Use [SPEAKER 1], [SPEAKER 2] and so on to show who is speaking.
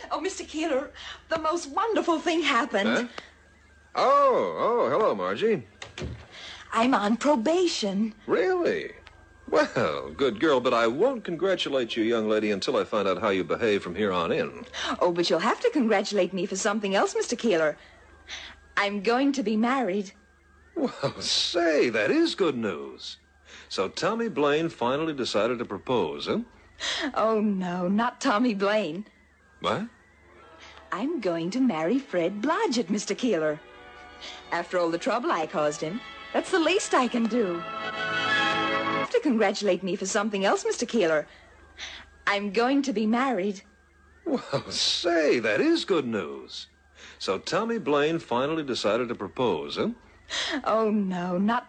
[SPEAKER 1] Oh, Mr. Keeler, the most wonderful thing happened.
[SPEAKER 2] Huh? Oh, hello, Margie.
[SPEAKER 1] I'm on probation.
[SPEAKER 2] Really? Well, good girl, but I won't congratulate you, young lady, until I find out how you behave from here on in.
[SPEAKER 1] Oh, but you'll have to congratulate me for something else, Mr. Keeler. I'm going to be married.
[SPEAKER 2] Well, say, that is good news. So Tommy Blaine finally decided to propose, huh?
[SPEAKER 1] Oh, no, not Tommy Blaine.
[SPEAKER 2] What?
[SPEAKER 1] I'm going to marry Fred Blodgett, Mr. Keeler. After all the trouble I caused him, that's the least I can do. You have to congratulate me for something else, Mr. Keeler. I'm going to be married.
[SPEAKER 2] Well, say, that is good news. So Tommy Blaine finally decided to propose, huh?
[SPEAKER 1] Oh, no, not